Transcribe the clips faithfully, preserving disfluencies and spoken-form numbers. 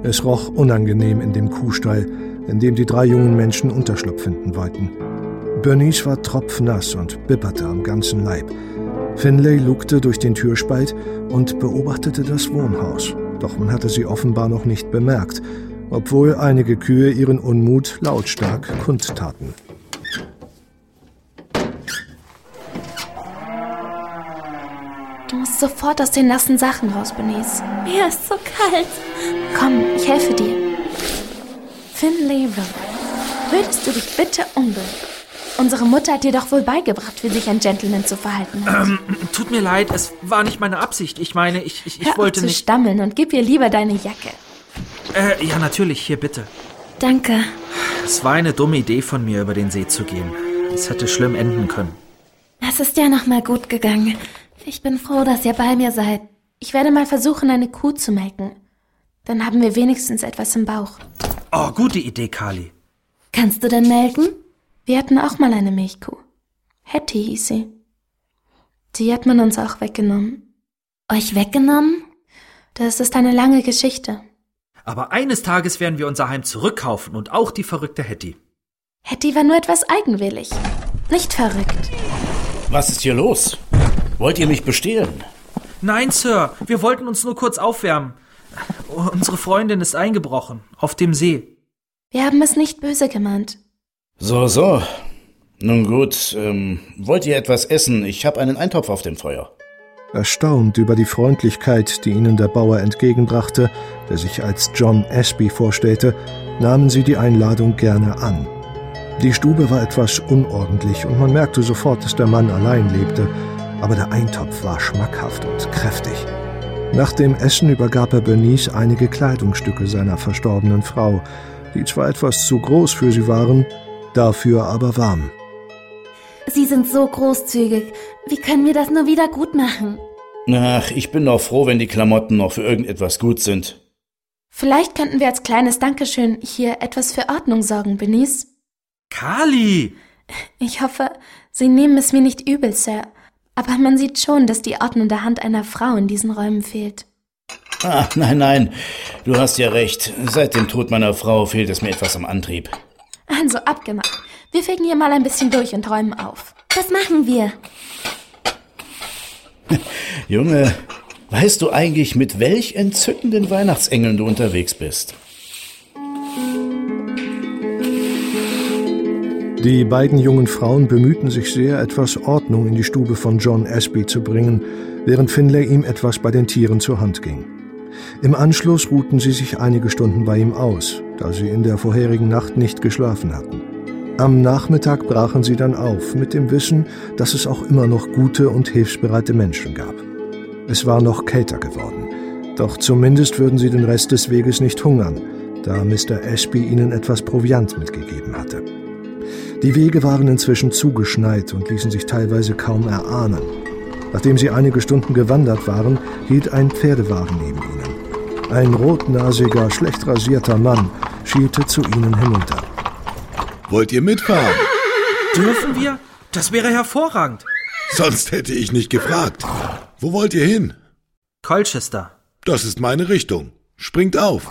Es roch unangenehm in dem Kuhstall, in dem die drei jungen Menschen Unterschlupf finden wollten. Bernice war tropfnass und bibberte am ganzen Leib. Finlay lugte durch den Türspalt und beobachtete das Wohnhaus. Doch man hatte sie offenbar noch nicht bemerkt, obwohl einige Kühe ihren Unmut lautstark kundtaten. Du musst sofort aus den nassen Sachen raus, Bernice. Mir ist so kalt. Komm, ich helfe dir. Finlay Rowe, würdest du dich bitte umbringen? Unsere Mutter hat dir doch wohl beigebracht, wie sich ein Gentleman zu verhalten hat. Ähm, tut mir leid, es war nicht meine Absicht. Ich meine, ich, ich, ich Hör wollte auf zu nicht... stammeln und gib ihr lieber deine Jacke. Äh, ja, natürlich, hier bitte. Danke. Es war eine dumme Idee von mir, über den See zu gehen. Es hätte schlimm enden können. Es ist ja noch mal gut gegangen. Ich bin froh, dass ihr bei mir seid. Ich werde mal versuchen, eine Kuh zu melken. Dann haben wir wenigstens etwas im Bauch. Oh, gute Idee, Carly. Kannst du denn melken? Wir hatten auch mal eine Milchkuh. Hetty hieß sie. Die hat man uns auch weggenommen. Euch weggenommen? Das ist eine lange Geschichte. Aber eines Tages werden wir unser Heim zurückkaufen und auch die verrückte Hetty. Hetty war nur etwas eigenwillig. Nicht verrückt. Was ist hier los? Wollt ihr mich bestehlen? Nein, Sir, wir wollten uns nur kurz aufwärmen. Unsere Freundin ist eingebrochen, auf dem See. Wir haben es nicht böse gemeint. So, so. Nun gut, ähm, wollt ihr etwas essen? Ich habe einen Eintopf auf dem Feuer. Erstaunt über die Freundlichkeit, die ihnen der Bauer entgegenbrachte, der sich als John Ashby vorstellte, nahmen sie die Einladung gerne an. Die Stube war etwas unordentlich und man merkte sofort, dass der Mann allein lebte, aber der Eintopf war schmackhaft und kräftig. Nach dem Essen übergab er Bernice einige Kleidungsstücke seiner verstorbenen Frau, die zwar etwas zu groß für sie waren, dafür aber warm. Sie sind so großzügig. Wie können wir das nur wieder gut machen? Ach, ich bin doch froh, wenn die Klamotten noch für irgendetwas gut sind. Vielleicht könnten wir als kleines Dankeschön hier etwas für Ordnung sorgen, Bernice. Carly! Ich hoffe, Sie nehmen es mir nicht übel, Sir. Aber man sieht schon, dass die ordnende Hand einer Frau in diesen Räumen fehlt. Ah, nein, nein, du hast ja recht. Seit dem Tod meiner Frau fehlt es mir etwas am Antrieb. Also abgemacht. Wir fegen hier mal ein bisschen durch und räumen auf. Das machen wir. Junge, weißt du eigentlich, mit welch entzückenden Weihnachtsengeln du unterwegs bist? Die beiden jungen Frauen bemühten sich sehr, etwas Ordnung in die Stube von John Ashby zu bringen, während Finlay ihm etwas bei den Tieren zur Hand ging. Im Anschluss ruhten sie sich einige Stunden bei ihm aus, da sie in der vorherigen Nacht nicht geschlafen hatten. Am Nachmittag brachen sie dann auf, mit dem Wissen, dass es auch immer noch gute und hilfsbereite Menschen gab. Es war noch kälter geworden, doch zumindest würden sie den Rest des Weges nicht hungern, da Mister Ashby ihnen etwas Proviant mitgegeben hatte. Die Wege waren inzwischen zugeschneit und ließen sich teilweise kaum erahnen. Nachdem sie einige Stunden gewandert waren, hielt ein Pferdewagen neben ihnen. Ein rotnasiger, schlecht rasierter Mann schielte zu ihnen hinunter. Wollt ihr mitfahren? Dürfen wir? Das wäre hervorragend. Sonst hätte ich nicht gefragt. Wo wollt ihr hin? Colchester. Das ist meine Richtung. Springt auf.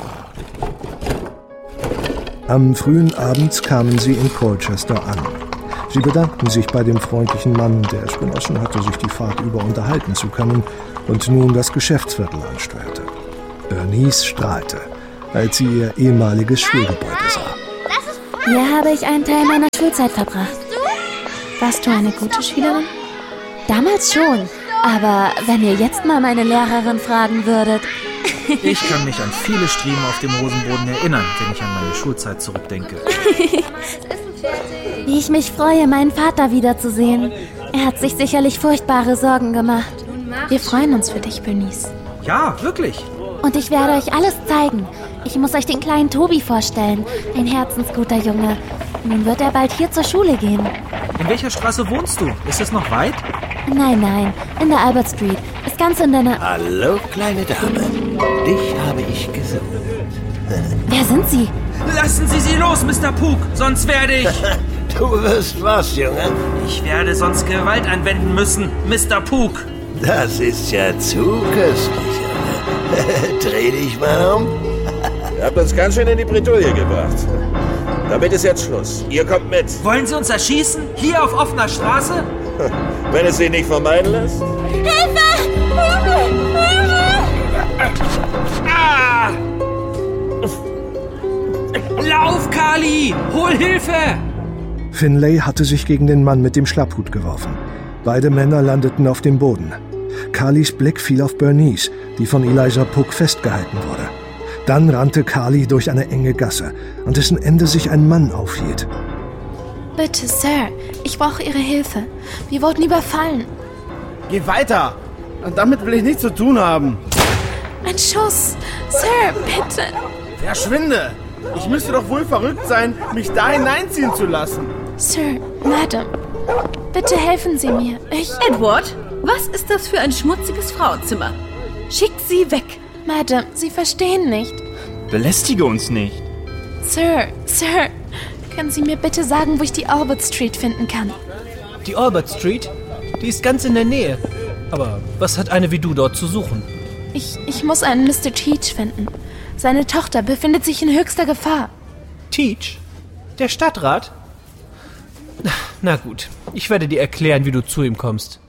Am frühen Abend kamen sie in Colchester an. Sie bedankten sich bei dem freundlichen Mann, der es genossen hatte, sich die Fahrt über unterhalten zu können und nun das Geschäftsviertel ansteuerte. Bernice strahlte, als sie ihr ehemaliges Schulgebäude sah. Hier habe ich einen Teil meiner Schulzeit verbracht. Warst du eine gute Schülerin? Damals schon, aber wenn ihr jetzt mal meine Lehrerin fragen würdet... Ich kann mich an viele Striemen auf dem Hosenboden erinnern, wenn ich an meine Schulzeit zurückdenke. Wie ich mich freue, meinen Vater wiederzusehen. Er hat sich sicherlich furchtbare Sorgen gemacht. Wir freuen uns für dich, Bernice. Ja, wirklich. Und ich werde euch alles zeigen. Ich muss euch den kleinen Toby vorstellen. Ein herzensguter Junge. Nun wird er bald hier zur Schule gehen. In welcher Straße wohnst du? Ist es noch weit? Nein, nein. In der Albert Street. Ist ganz in deiner... Hallo, kleine Dame. Dich habe ich gesucht. Wer sind Sie? Lassen Sie sie los, Mister Pooh, sonst werde ich... Du wirst was, Junge? Ich werde sonst Gewalt anwenden müssen, Mister Pooh. Das ist ja zu köstlich, Junge. Dreh dich mal um. Ihr habt uns ganz schön in die Bredouille gebracht. Damit ist jetzt Schluss. Ihr kommt mit. Wollen Sie uns erschießen? Hier auf offener Straße? Wenn es sich nicht vermeiden lässt. Hilfe! Hilfe! Ah! Lauf, Carly! Hol Hilfe! Finlay hatte sich gegen den Mann mit dem Schlapphut geworfen. Beide Männer landeten auf dem Boden. Carlys Blick fiel auf Bernice, die von Eliza Puck festgehalten wurde. Dann rannte Carly durch eine enge Gasse, an dessen Ende sich ein Mann aufhielt. Bitte, Sir, ich brauche Ihre Hilfe. Wir wurden überfallen. Geh weiter! Damit will ich nichts zu tun haben. Ein Schuss! Sir, bitte! Verschwinde! Ich müsste doch wohl verrückt sein, mich da hineinziehen zu lassen. Sir, Madam, bitte helfen Sie mir. Ich... Edward, was ist das für ein schmutziges Frauenzimmer? Schickt sie weg. Madam, Sie verstehen nicht. Belästige uns nicht. Sir, Sir, können Sie mir bitte sagen, wo ich die Albert Street finden kann? Die Albert Street? Die ist ganz in der Nähe. Aber was hat eine wie du dort zu suchen? Ich, ich muss einen Mister Teach finden. Seine Tochter befindet sich in höchster Gefahr. Teach? Der Stadtrat? Na gut, ich werde dir erklären, wie du zu ihm kommst.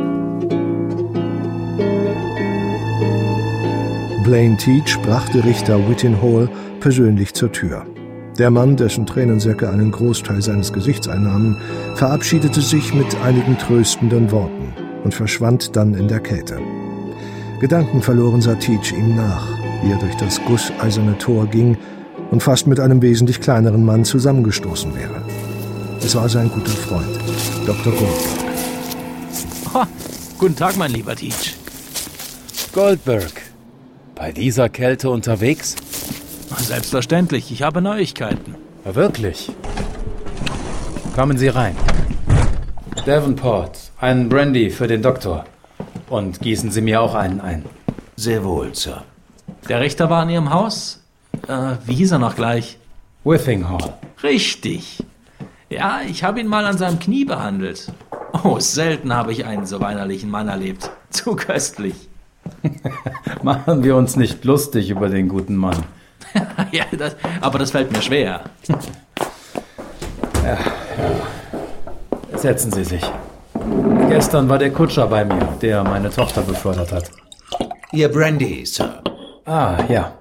Blaine Teach brachte Richter Whitin Hall persönlich zur Tür. Der Mann, dessen Tränensäcke einen Großteil seines Gesichts einnahmen, verabschiedete sich mit einigen tröstenden Worten und verschwand dann in der Kälte. Gedankenverloren sah Teach ihm nach, wie er durch das gusseiserne Tor ging und fast mit einem wesentlich kleineren Mann zusammengestoßen wäre. Es war sein guter Freund, Doktor Goldberg. Ha, guten Tag, mein lieber Teach. Goldberg, bei dieser Kälte unterwegs? Selbstverständlich, ich habe Neuigkeiten. Ja, wirklich? Kommen Sie rein. Davenport, einen Brandy für den Doktor. Und gießen Sie mir auch einen ein. Sehr wohl, Sir. Der Richter war in Ihrem Haus? Äh, wie hieß er noch gleich? Withing Hall. Richtig. Ja, ich habe ihn mal an seinem Knie behandelt. Oh, selten habe ich einen so weinerlichen Mann erlebt. Zu köstlich. Machen wir uns nicht lustig über den guten Mann. Ja, das, aber das fällt mir schwer. Ja, ja. Setzen Sie sich. Gestern war der Kutscher bei mir, der meine Tochter befördert hat. Ihr Brandy, Sir. Ah, ja.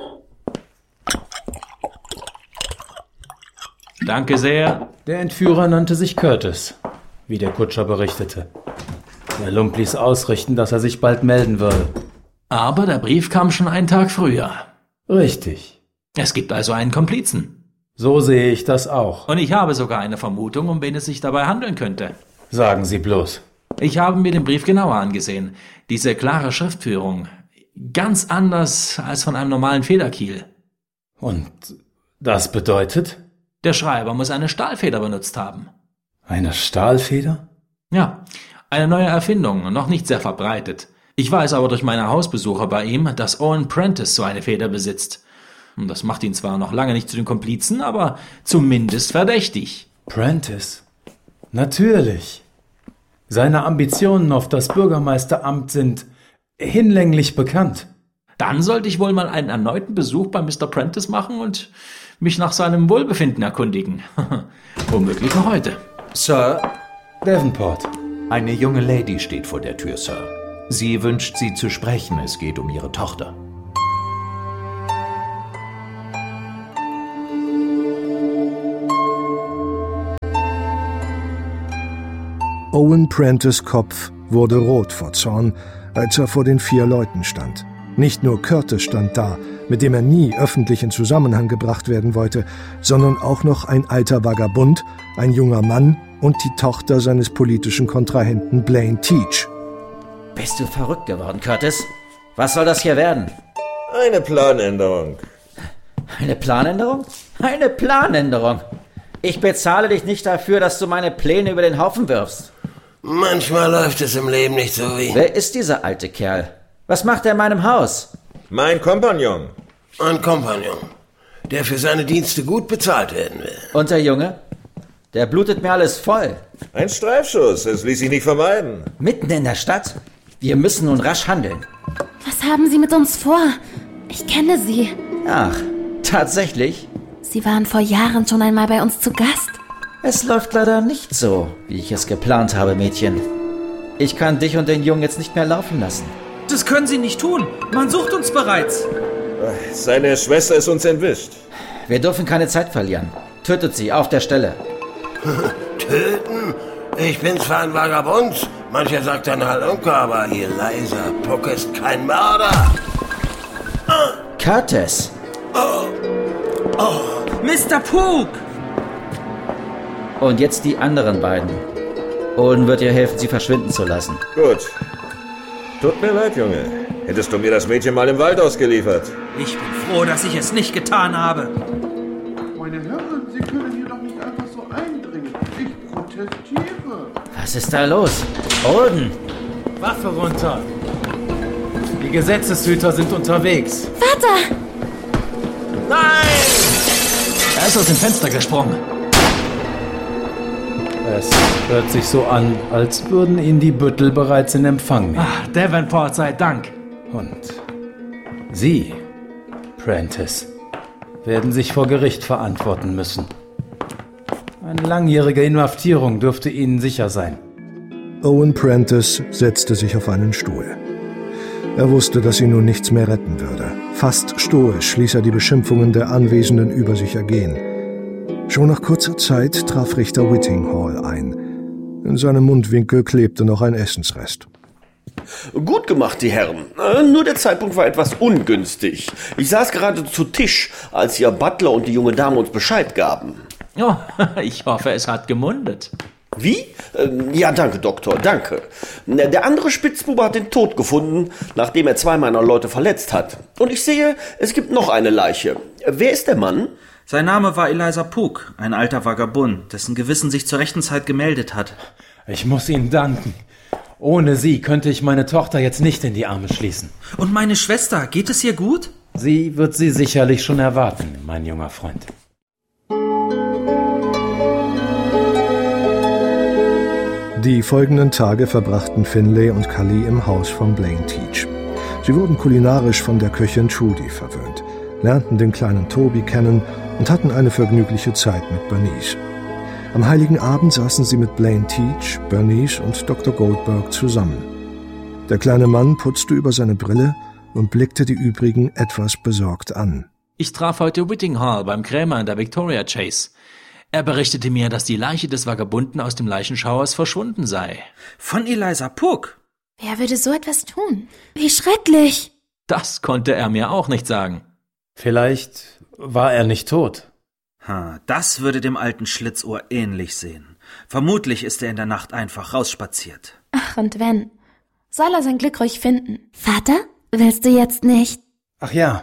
Danke sehr. Der Entführer nannte sich Curtis, wie der Kutscher berichtete. Der Lump ließ ausrichten, dass er sich bald melden würde. Aber der Brief kam schon einen Tag früher. Richtig. Es gibt also einen Komplizen. So sehe ich das auch. Und ich habe sogar eine Vermutung, um wen es sich dabei handeln könnte. Sagen Sie bloß. Ich habe mir den Brief genauer angesehen. Diese klare Schriftführung. Ganz anders als von einem normalen Federkiel. Und das bedeutet? Der Schreiber muss eine Stahlfeder benutzt haben. Eine Stahlfeder? Ja, eine neue Erfindung, noch nicht sehr verbreitet. Ich weiß aber durch meine Hausbesuche bei ihm, dass Owen Prentice so eine Feder besitzt. Das macht ihn zwar noch lange nicht zu den Komplizen, aber zumindest verdächtig. Prentice? Natürlich. Seine Ambitionen auf das Bürgermeisteramt sind hinlänglich bekannt. Dann sollte ich wohl mal einen erneuten Besuch bei Mister Prentice machen und mich nach seinem Wohlbefinden erkundigen. Womöglich noch heute. Sir? Davenport. Eine junge Lady steht vor der Tür, Sir. Sie wünscht, Sie zu sprechen. Es geht um Ihre Tochter. Owen Prentice' Kopf wurde rot vor Zorn, als er vor den vier Leuten stand. Nicht nur Curtis stand da, mit dem er nie öffentlich in Zusammenhang gebracht werden wollte, sondern auch noch ein alter Vagabund, ein junger Mann und die Tochter seines politischen Kontrahenten Blaine Teach. Bist du verrückt geworden, Curtis? Was soll das hier werden? Eine Planänderung. Eine Planänderung? Eine Planänderung? Ich bezahle dich nicht dafür, dass du meine Pläne über den Haufen wirfst. Manchmal läuft es im Leben nicht so wie... Wer ist dieser alte Kerl? Was macht er in meinem Haus? Mein Kompagnon. Ein Kompagnon, der für seine Dienste gut bezahlt werden will. Und der Junge? Der blutet mir alles voll. Ein Streifschuss, es ließ sich nicht vermeiden. Mitten in der Stadt? Wir müssen nun rasch handeln. Was haben Sie mit uns vor? Ich kenne Sie. Ach, Tatsächlich? Sie waren vor Jahren schon einmal bei uns zu Gast. Es läuft leider nicht so, wie ich es geplant habe, Mädchen. Ich kann dich und den Jungen jetzt nicht mehr laufen lassen. Das können Sie nicht tun. Man sucht uns bereits. Seine Schwester ist uns entwischt. Wir dürfen keine Zeit verlieren. Tötet sie auf der Stelle. Töten? Ich bin zwar ein Vagabund, mancher sagt ein Halunke, aber Eliza Puck ist kein Mörder. Curtis! Oh. Oh. Mister Puck! Und jetzt die anderen beiden. Olden wird dir helfen, sie verschwinden zu lassen. Gut. Tut mir leid, Junge. Hättest du mir das Mädchen mal im Wald ausgeliefert. Ich bin froh, dass ich es nicht getan habe. Meine Herren, Sie können hier doch nicht einfach so eindringen. Ich protestiere. Was ist da los? Olden! Waffe runter! Die Gesetzeshüter sind unterwegs. Vater! Nein! Er ist aus dem Fenster gesprungen. Es hört sich so an, als würden ihn die Büttel bereits in Empfang nehmen. Ach, Davenport sei Dank. Und Sie, Prentice, werden sich vor Gericht verantworten müssen. Eine langjährige Inhaftierung dürfte Ihnen sicher sein. Owen Prentice setzte sich auf einen Stuhl. Er wusste, dass ihn nun nichts mehr retten würde. Fast stoisch ließ er die Beschimpfungen der Anwesenden über sich ergehen. Schon nach kurzer Zeit traf Richter Whittinghall ein. In seinem Mundwinkel klebte noch ein Essensrest. Gut gemacht, die Herren. Äh, nur der Zeitpunkt war etwas ungünstig. Ich saß gerade zu Tisch, als Ihr Butler und die junge Dame uns Bescheid gaben. Oh, ich hoffe, es hat gemundet. Wie? Äh, ja, danke, Doktor, danke. Der andere Spitzbube hat den Tod gefunden, nachdem er zwei meiner Leute verletzt hat. Und ich sehe, es gibt noch eine Leiche. Wer ist der Mann? Sein Name war Eliza Puck, ein alter Vagabund, dessen Gewissen sich zur rechten Zeit gemeldet hat. Ich muss Ihnen danken. Ohne Sie könnte ich meine Tochter jetzt nicht in die Arme schließen. Und meine Schwester, geht es ihr gut? Sie wird Sie sicherlich schon erwarten, mein junger Freund. Die folgenden Tage verbrachten Finlay und Cully im Haus von Blaine Teach. Sie wurden kulinarisch von der Köchin Trudy verwöhnt, lernten den kleinen Toby kennen und hatten eine vergnügliche Zeit mit Bernice. Am Heiligen Abend saßen sie mit Blaine Teach, Bernice und Doktor Goldberg zusammen. Der kleine Mann putzte über seine Brille und blickte die übrigen etwas besorgt an. Ich traf heute Whittinghall beim Krämer in der Victoria Chase. Er berichtete mir, dass die Leiche des Vagabunden aus dem Leichenschauers verschwunden sei. Von Eliza Puck? Wer würde so etwas tun? Wie schrecklich! Das konnte er mir auch nicht sagen. Vielleicht war er nicht tot. Ha, das würde dem alten Schlitzohr ähnlich sehen. Vermutlich ist er in der Nacht einfach rausspaziert. Ach, und wenn? Soll er sein Glück ruhig finden? Vater, willst du jetzt nicht? Ach ja.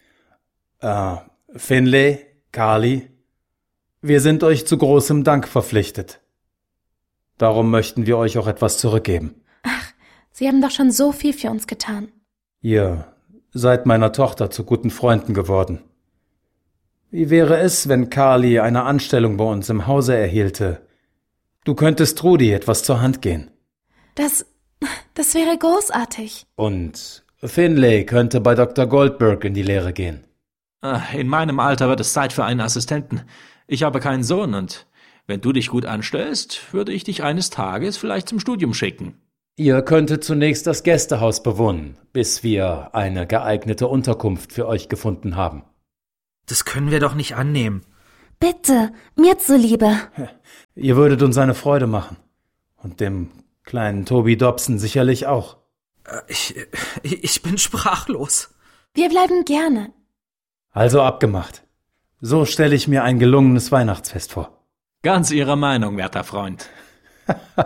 Äh, Finlay, Carly, wir sind euch zu großem Dank verpflichtet. Darum möchten wir euch auch etwas zurückgeben. Ach, Sie haben doch schon so viel für uns getan. Ihr seid meiner Tochter zu guten Freunden geworden. Wie wäre es, wenn Carly eine Anstellung bei uns im Hause erhielte? Du könntest Trudy etwas zur Hand gehen. Das, das wäre großartig. Und Finlay könnte bei Doktor Goldberg in die Lehre gehen. In meinem Alter wird es Zeit für einen Assistenten. Ich habe keinen Sohn und wenn du dich gut anstellst, würde ich dich eines Tages vielleicht zum Studium schicken. Ihr könntet zunächst das Gästehaus bewohnen, bis wir eine geeignete Unterkunft für euch gefunden haben. Das können wir doch nicht annehmen. Bitte, mir zuliebe. Ihr würdet uns eine Freude machen. Und dem kleinen Toby Dobson sicherlich auch. Ich, ich bin sprachlos. Wir bleiben gerne. Also abgemacht. So stelle ich mir ein gelungenes Weihnachtsfest vor. Ganz Ihrer Meinung, werter Freund.